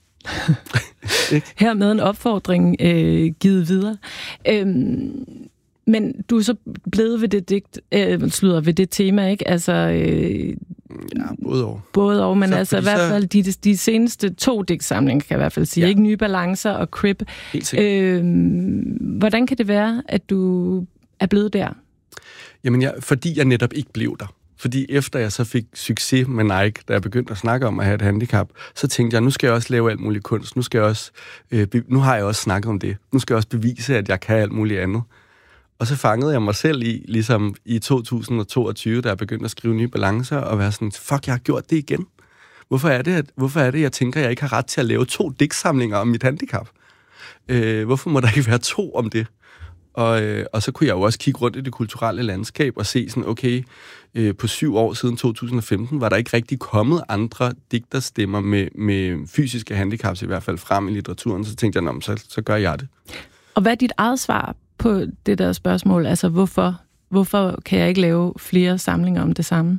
Her med en opfordring øh, givet videre. Øhm, men du er så blevet ved det digt, øh, slutter ved det tema, ikke? Altså, øh, Ja, både og. Både og, men så, altså i hvert fald de, de seneste to digtsamlinger, kan jeg i hvert fald sige. Ja. Ikke Nye Balancer og Crip. Helt sikkert. Øh, hvordan kan det være, at du er blevet der? Jamen, jeg, fordi jeg netop ikke blev der. Fordi efter jeg så fik succes med Nike, da jeg begyndte at snakke om at have et handicap, så tænkte jeg, nu skal jeg også lave alt muligt kunst. Nu, skal jeg også, øh, be, nu har jeg også snakket om det. Nu skal jeg også bevise, at jeg kan alt muligt andet. Og så fangede jeg mig selv i, ligesom i to tusind og toogtyve, da jeg begyndte at skrive Nye Balancer, og være sådan, fuck, jeg har gjort det igen. Hvorfor er det, at, hvorfor er det, jeg tænker, at jeg ikke har ret til at lave to digtsamlinger om mit handicap? Øh, hvorfor må der ikke være to om det? Og, øh, og så kunne jeg jo også kigge rundt i det kulturelle landskab og se sådan, okay, øh, på syv år siden to tusind og femten var der ikke rigtig kommet andre digterstemmer med, med fysiske handicaps, i hvert fald frem i litteraturen. Så tænkte jeg, så, så gør jeg det. Og hvad er dit eget svar på det der spørgsmål? Altså, hvorfor, hvorfor kan jeg ikke lave flere samlinger om det samme?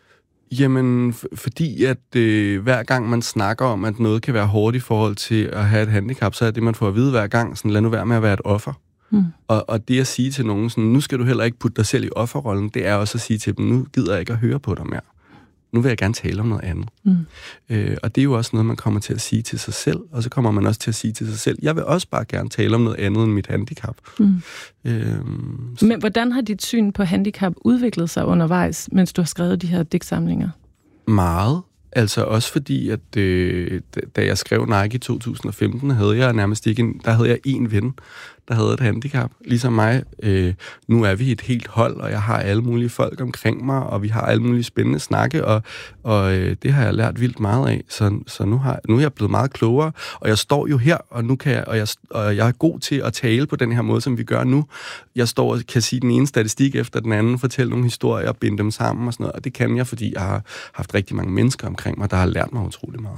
Jamen, f- fordi at øh, hver gang man snakker om, at noget kan være hårdt i forhold til at have et handicap, så er det, man får at vide hver gang, sådan, lad nu være med at være et offer. Mm. Og, og det at sige til nogen, sådan, nu skal du heller ikke putte dig selv i offerrollen, det er også at sige til dem, nu gider jeg ikke at høre på dig mere. Nu vil jeg gerne tale om noget andet. Mm. Øh, og det er jo også noget, man kommer til at sige til sig selv, og så kommer man også til at sige til sig selv, jeg vil også bare gerne tale om noget andet end mit handicap. Mm. Øh, Men hvordan har dit syn på handicap udviklet sig undervejs, mens du har skrevet de her digtsamlinger? Meget. Altså også fordi, at øh, da jeg skrev Nike i to tusind og femten, havde jeg nærmest ikke en, der havde jeg en ven, der havde et handicap, ligesom mig. Øh, nu er vi et helt hold, og jeg har alle mulige folk omkring mig, og vi har alle mulige spændende snakke, og, og øh, det har jeg lært vildt meget af. Så, så nu, har, nu er jeg blevet meget klogere, og jeg står jo her, og nu kan jeg, og jeg, og jeg er god til at tale på den her måde, som vi gør nu. Jeg står og kan sige den ene statistik efter den anden, fortælle nogle historier, binde dem sammen og sådan noget, og det kan jeg, fordi jeg har haft rigtig mange mennesker omkring mig, der har lært mig utrolig meget.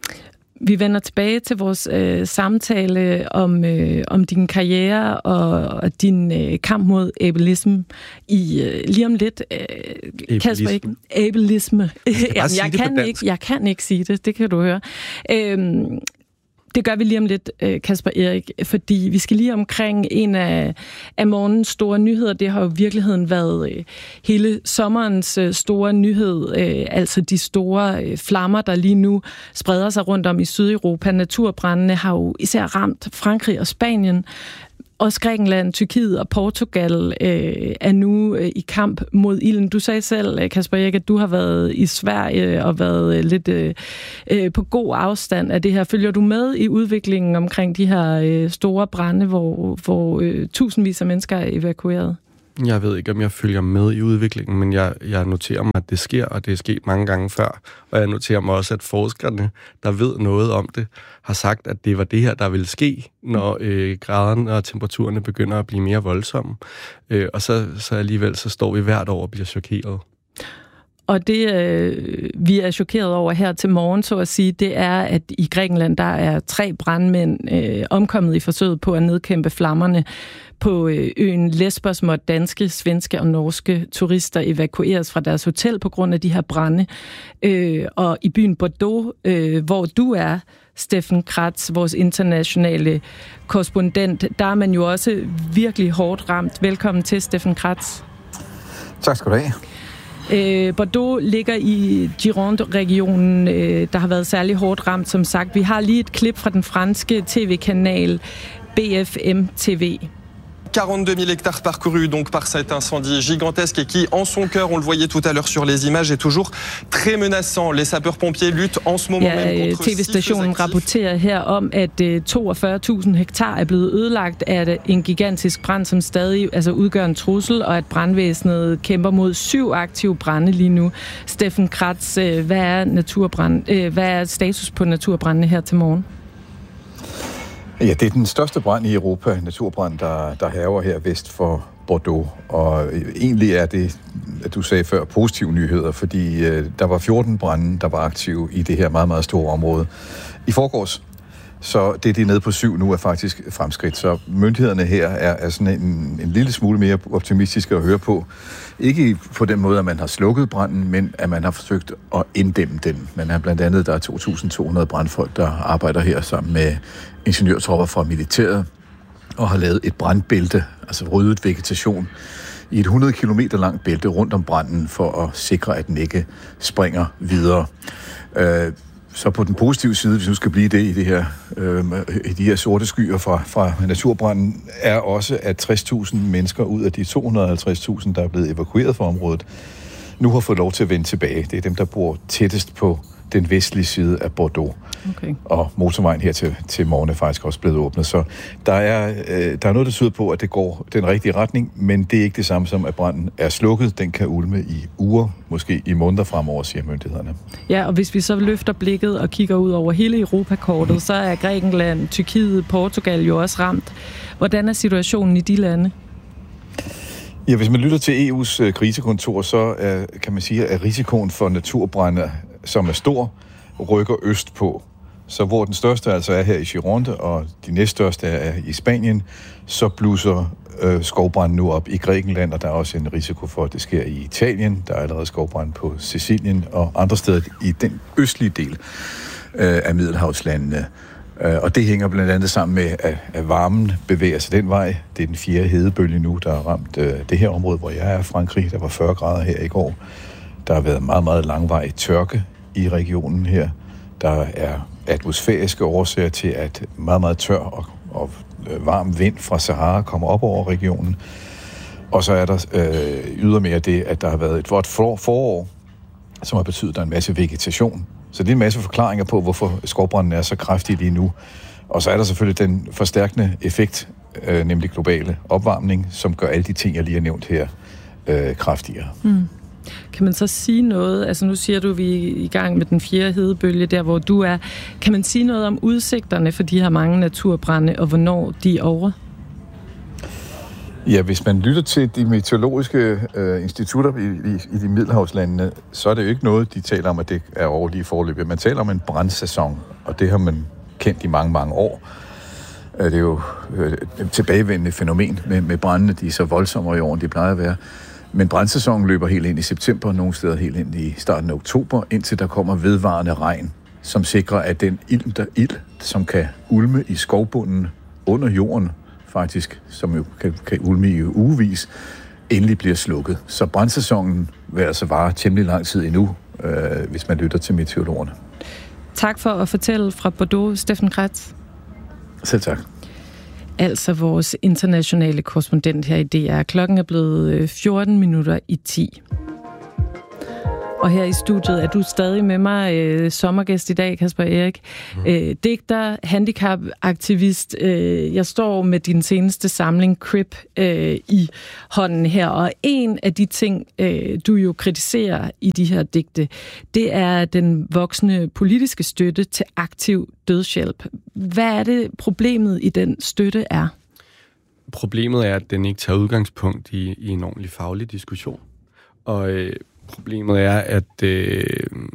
Vi vender tilbage til vores øh, samtale om, øh, om din karriere og, og din øh, kamp mod ableisme i øh, lige om lidt. Øh, Kasper, ikke? Ableisme. Jeg, jeg, kan ikke, jeg kan ikke sige det, det kan du høre. Øhm, Det gør vi lige om lidt, Kasper Erik, fordi vi skal lige omkring en af, af morgens store nyheder. Det har jo i virkeligheden været hele sommerens store nyhed, altså de store flammer, der lige nu spreder sig rundt om i Sydeuropa. Naturbrændene har jo især ramt Frankrig og Spanien. Også Grækenland, Tyrkiet og Portugal øh, er nu øh, i kamp mod ilden. Du sagde selv, Kasper Erik, at du har været i Sverige og været øh, lidt øh, på god afstand af det her. Følger du med i udviklingen omkring de her øh, store brande, hvor, hvor øh, tusindvis af mennesker er evakueret? Jeg ved ikke, om jeg følger med i udviklingen, men jeg, jeg noterer mig, at det sker, og det er sket mange gange før. Og jeg noterer mig også, at forskerne, der ved noget om det, har sagt, at det var det her, der ville ske, når øh, graderne og temperaturerne begynder at blive mere voldsomme. Øh, og så, så alligevel, så står vi hvert år og bliver chokeret. Og det, øh, vi er chokeret over her til morgen, så at sige, det er, at i Grækenland, der er tre brandmænd øh, omkommet i forsøget på at nedkæmpe flammerne på øh, øen Lesbos, hvor danske, svenske og norske turister evakueres fra deres hotel på grund af de her brande. Øh, og i byen Bordeaux, øh, hvor du er, Steffen Kratz, vores internationale korrespondent, der er man jo også virkelig hårdt ramt. Velkommen til, Steffen Kratz. Tak skal du have. Øh, Bordeaux ligger i Gironde-regionen, øh, der har været særlig hårdt ramt, som sagt. Vi har lige et klip fra den franske tv-kanal B F M T V. quarante-deux mille hectares parcourus donc par cet incendie gigantesque et qui, en son cœur, on le voyait tout à l'heure sur les images, est toujours très menaçant. Les sapeurs-pompiers luttent en ce moment ja, même contre tv-stationen rapporterer her om, at toogfyrre tusind hektar er blevet ødelagt af en gigantisk brand, som stadig altså, udgør en trussel, og at brandvæsenet kæmper mod syv aktive brande lige nu. Steffen Kratz, hvad er, naturbrand, hvad er status på naturbrandene her til morgen? Ja, det er den største brand i Europa, naturbrand, der, der hærger her vest for Bordeaux. Og egentlig er det, at du sagde før, positive nyheder, fordi øh, der var fjorten brande, der var aktive i det her meget, meget store område i forgårs. Så det, de er nede på syv nu, er faktisk fremskridt. Så myndighederne her er, er sådan en, en lille smule mere optimistiske at høre på. Ikke på den måde, at man har slukket branden, men at man har forsøgt at inddæmme den. Man har blandt andet, der er to tusind to hundrede brandfolk, der arbejder her sammen med ingeniørtropper fra militæret, og har lavet et brandbælte, altså ryddet vegetation, i et hundrede kilometer langt bælte rundt om branden for at sikre, at den ikke springer videre. Øh, så på den positive side, hvis nu skal blive det i, det her, øh, i de her sorte skyer fra, fra naturbranden, er også, at tres tusind mennesker ud af de to hundrede og halvtreds tusind, der er blevet evakueret fra området, nu har fået lov til at vende tilbage. Det er dem, der bor tættest på den vestlige side af Bordeaux. Okay. Og motorvejen her til, til morgen er faktisk også blevet åbnet. Så der er, øh, der er noget, der tyder på, at det går den rigtige retning, men det er ikke det samme som, at branden er slukket. Den kan ulme i uger, måske i måneder fremover, siger myndighederne. Ja, og hvis vi så løfter blikket og kigger ud over hele Europakortet, så er Grækenland, Tyrkiet, Portugal jo også ramt. Hvordan er situationen i de lande? Ja, hvis man lytter til E U's krisekontor, så er, kan man sige, at risikoen for naturbrande, som er stor, rykker øst på. Så hvor den største altså er her i Gironde, og de næststørste er i Spanien, så blusser øh, skovbranden nu op i Grækenland, og der er også en risiko for, at det sker i Italien. Der er allerede skovbrand på Sicilien og andre steder i den østlige del øh, af Middelhavslandene. Og det hænger blandt andet sammen med, at varmen bevæger sig den vej. Det er den fjerde hedebølge nu, der har ramt det her område, hvor jeg er, Frankrig. Der var fyrre grader her i går. Der har været meget, meget langvarig tørke i regionen her. Der er atmosfæriske årsager til, at meget, meget tør og, og varm vind fra Sahara kommer op over regionen. Og så er der øh, ydermere det, at der har været et vådt forår, som har betydet, at der er en masse vegetation. Så det er en masse forklaringer på, hvorfor skovbranden er så kraftig lige nu. Og så er der selvfølgelig den forstærkende effekt, øh, nemlig globale opvarmning, som gør alle de ting, jeg lige har nævnt her, øh, kraftigere. Mm. Kan man så sige noget, altså nu siger du, at vi er i gang med den fjerde hedebølge, der hvor du er. Kan man sige noget om udsigterne for de her mange naturbrande, og hvornår de er over? Ja, hvis man lytter til de meteorologiske øh, institutter i, i, i de middelhavslandene, så er det jo ikke noget, de taler om, at det er over lige forløbet. Man taler om en brandsæson, og det har man kendt i mange, mange år. Det er jo øh, et tilbagevendende fænomen med, med brændene, de er så voldsomme i år, end de plejer at være. Men brandsæsonen løber helt ind i september, nogle steder helt ind i starten af oktober, indtil der kommer vedvarende regn, som sikrer, at den ild, der ild, som kan ulme i skovbunden under jorden, faktisk, som jo kan, kan ulme i ugevis, endelig bliver slukket. Så brandsæsonen vil altså vare temmelig lang tid endnu, øh, hvis man lytter til meteorologerne. Tak for at fortælle fra Bordeaux, Steffen Kretz. Selv tak. Altså vores internationale korrespondent her i D R. Klokken er blevet fjorten minutter i ti. Og her i studiet er du stadig med mig, øh, sommergæst i dag, Kasper Erik. Mm. Øh, digter, handicapaktivist. Øh, jeg står med din seneste samling, Crip, øh, i hånden her. Og en af de ting, øh, du jo kritiserer i de her digte, det er den voksende politiske støtte til aktiv dødshjælp. Hvad er det, problemet i den støtte er? Problemet er, at den ikke tager udgangspunkt i, i en ordentlig faglig diskussion. Og øh, problemet er, at øh,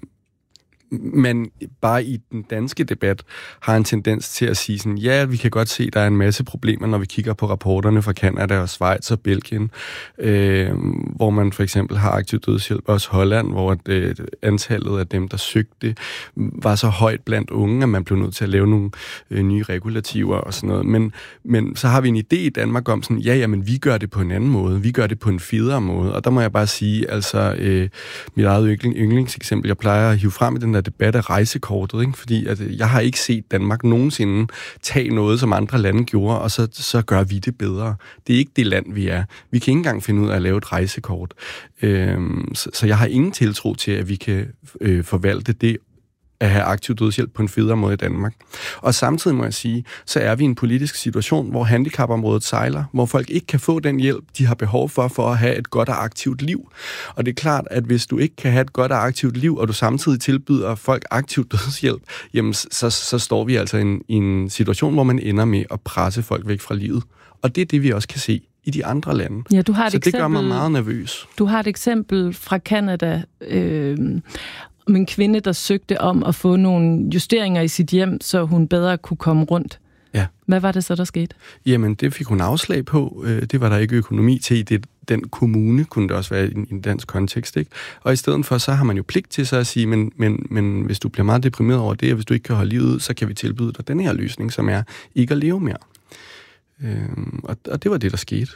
man bare i den danske debat har en tendens til at sige sådan, ja, vi kan godt se, at der er en masse problemer, når vi kigger på rapporterne fra Canada og Schweiz og Belgien, øh, hvor man for eksempel har aktiv dødshjælp, også Holland, hvor øh, antallet af dem, der søgte, var så højt blandt unge, at man blev nødt til at lave nogle øh, nye regulativer og sådan noget. Men, men så har vi en idé i Danmark om sådan, ja, ja, men vi gør det på en anden måde. Vi gør det på en federe måde. Og der må jeg bare sige, altså, øh, mit eget yndling, yndlingseksempel, jeg plejer at hive frem i den der debat af rejsekortet, ikke? Fordi at jeg har ikke set Danmark nogensinde tage noget, som andre lande gjorde, og så, så gør vi det bedre. Det er ikke det land, vi er. Vi kan ikke engang finde ud af at lave et rejsekort. Øhm, så, så jeg har ingen tiltro til, at vi kan øh, forvalte det at have aktiv dødshjælp på en federe måde i Danmark. Og samtidig må jeg sige, så er vi i en politisk situation, hvor handicapområdet sejler, hvor folk ikke kan få den hjælp, de har behov for, for at have et godt og aktivt liv. Og det er klart, at hvis du ikke kan have et godt og aktivt liv, og du samtidig tilbyder folk aktiv dødshjælp, jamen så, så står vi altså i en, i en situation, hvor man ender med at presse folk væk fra livet. Og det er det, vi også kan se i de andre lande. Ja, du har et så eksempel, det gør mig meget nervøs. Du har et eksempel fra Canada, øh, om en kvinde, der søgte om at få nogle justeringer i sit hjem, så hun bedre kunne komme rundt. Ja. Hvad var det så, der skete? Jamen, det fik hun afslag på. Det var der ikke økonomi til i det, den kommune, kunne det også være i en dansk kontekst, ikke? Og i stedet for, så har man jo pligt til så at sige, men, men, men hvis du bliver meget deprimeret over det, og hvis du ikke kan holde livet ud, så kan vi tilbyde dig den her løsning, som er ikke at leve mere. Øhm, og, og det var det, der skete.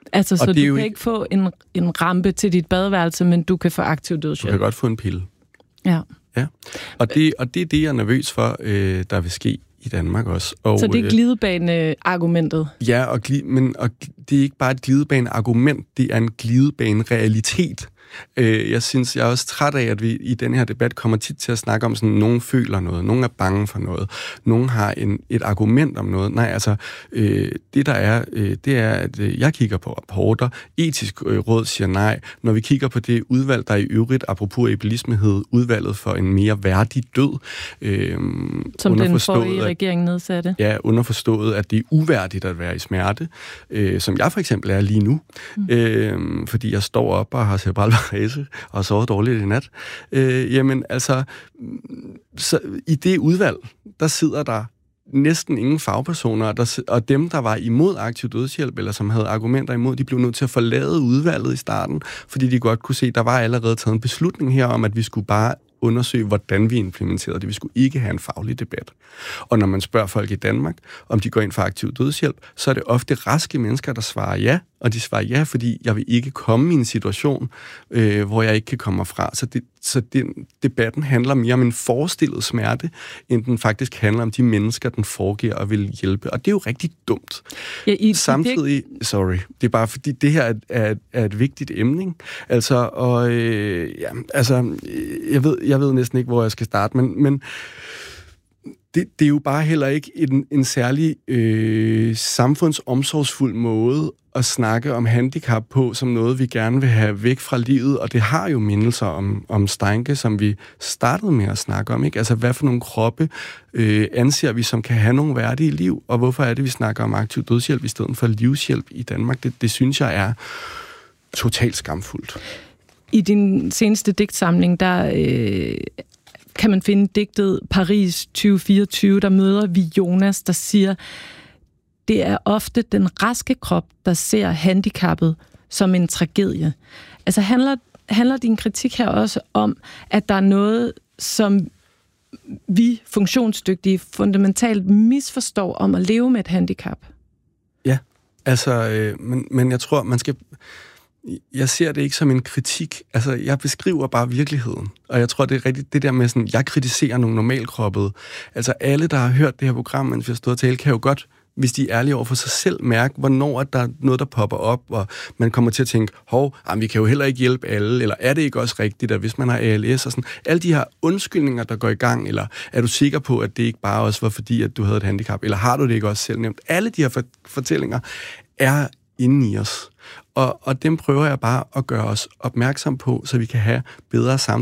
Altså, så og du kan jo ikke få en, en rampe til dit badeværelse, men du kan få aktiv dødshjælp. Du kan godt få en pille. Ja. Ja, og det, og det er det, jeg er nervøs for, øh, der vil ske i Danmark også. Og, så det er glidebane-argumentet? Ja, og, gli, men, og det er ikke bare et glidebane-argument, det er en glidebane-realitet. Jeg synes, jeg er også træt af, at vi i den her debat kommer tit til at snakke om sådan, nogen føler noget, nogen er bange for noget, nogen har en, et argument om noget. Nej, altså, øh, det der er, øh, det er, at øh, jeg kigger på rapporter, etisk øh, råd siger nej. Når vi kigger på det udvalg, der i øvrigt, apropos epilisme, hed udvalget for en mere værdig død. Øh, Som den forrige regering nedsatte. Ja, underforstået, at det er uværdigt at være i smerte, øh, som jeg for eksempel er lige nu, mm. øh, fordi jeg står op og har cerebral parese og sover dårligt i nat. Øh, jamen, altså, så i det udvalg, der sidder der næsten ingen fagpersoner, der, og dem, der var imod aktiv dødshjælp, eller som havde argumenter imod, de blev nødt til at forlade udvalget i starten, fordi de godt kunne se, at der var allerede taget en beslutning her om, at vi skulle bare undersøge, hvordan vi implementerede det. Vi skulle ikke have en faglig debat. Og når man spørger folk i Danmark, om de går ind for aktiv dødshjælp, så er det ofte raske mennesker, der svarer ja, og de svarer ja, fordi jeg vil ikke komme i en situation, øh, hvor jeg ikke kan komme fra. Så, det, så den, debatten handler mere om en forestillet smerte, end den faktisk handler om de mennesker, den foregiver og vil hjælpe. Og det er jo rigtig dumt. Ja, i, Samtidig, sorry, det er bare fordi, det her er, er, er et vigtigt emne. Ikke? Altså, og øh, ja, altså, jeg ved, jeg ved næsten ikke, hvor jeg skal starte, men, men det, det er jo bare heller ikke en, en særlig øh, samfundsomsorgsfuld måde at snakke om handicap på, som noget, vi gerne vil have væk fra livet, og det har jo mindelser om, om Steinke, som vi startede med at snakke om, ikke? Altså, hvad for nogle kroppe øh, anser vi, som kan have nogle værdige liv, og hvorfor er det, vi snakker om aktiv dødshjælp i stedet for livshjælp i Danmark? Det, det synes jeg er totalt skamfuldt. I din seneste digtsamling, der øh, kan man finde digtet Paris tyve fireogtyve, der møder vi Jonas, der siger, det er ofte den raske krop, der ser handicappet som en tragedie. Altså handler, handler din kritik her også om, at der er noget, som vi funktionsdygtige fundamentalt misforstår om at leve med et handicap? Ja, altså, øh, men, men jeg tror, man skal... Jeg ser det ikke som en kritik. Altså, jeg beskriver bare virkeligheden. Og jeg tror, det er rigtigt det der med sådan, jeg kritiserer nogle normalkroppede. Altså, alle, der har hørt det her program, mens vi har stået og tale, kan jo godt, hvis de er ærlige over for sig selv, mærke, hvornår der er noget, der popper op, og man kommer til at tænke, hov, jamen, vi kan jo heller ikke hjælpe alle, eller er det ikke også rigtigt, at hvis man har A L S og sådan, alle de her undskyldninger, der går i gang, eller er du sikker på, at det ikke bare også var fordi, at du havde et handicap, eller har du det ikke også selv nævnt? Alle de her fortællinger er inde i os. Og, og dem prøver jeg bare at gøre os opmærksom på, så vi kan have bedre samtaler